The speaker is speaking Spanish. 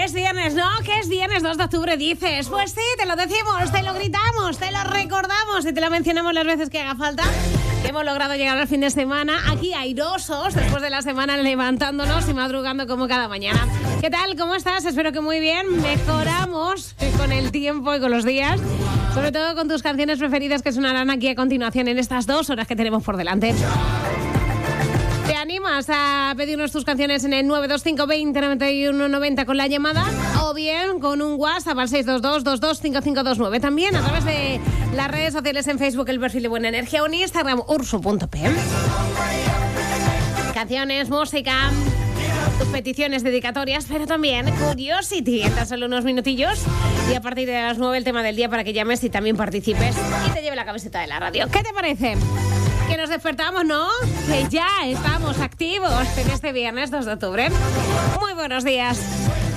es viernes, ¿no? Que es viernes 2 de octubre, dices. Pues sí, te lo decimos, te lo gritamos, te lo recordamos y te lo mencionamos las veces que haga falta. Que hemos logrado llegar al fin de semana aquí airosos después de la semana levantándonos y madrugando como cada mañana. ¿Qué tal? ¿Cómo estás? Espero que muy bien. Mejoramos con el tiempo y con los días. Sobre todo con tus canciones preferidas que sonarán aquí a continuación en estas 2 horas que tenemos por delante. ¿Te animas a pedirnos tus canciones en el 925 20 91 90 con la llamada? O bien con un WhatsApp al 622 22 5529. También a través de las redes sociales en Facebook, el perfil de Buena Energía, o en Instagram, ursu.p. Canciones, música, tus peticiones dedicatorias, pero también Curiosity. En tan solo unos minutillos. Y a partir de las 9 el tema del día para que llames y también participes y te lleve la camiseta de la radio. ¿Qué te parece? Que nos despertamos, ¿no? Que ya estamos activos en este viernes 2 de octubre. Muy buenos días.